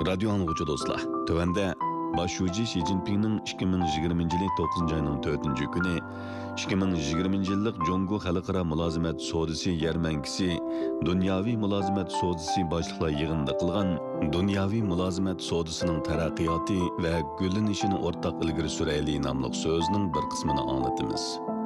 Radyo anlıqçı dostlar. Tövende Başşuji Xi Jinping'nin 2020 yılı 9. ayının 4. günü 2020 yıllık Jongo Xalqara Mülazimet Sodisi Yermenkisi Dunyavi Mülazimet Sodisi başlıqla yığında qılğan Dunyavi Mülazimet Sodisining taraqqiyoti va gullanishini o'rtaq ilgari surayli nomli so'zning bir qismini anglatamiz.